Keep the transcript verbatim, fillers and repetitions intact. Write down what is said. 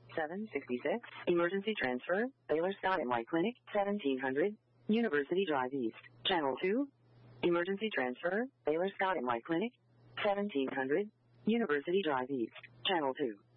seven sixty-six. Emergency transfer, Baylor Scott and White Clinic, seventeen hundred. University Drive East. Channel two. Emergency transfer, Baylor Scott and White Clinic, seventeen hundred. University Drive East. Channel two.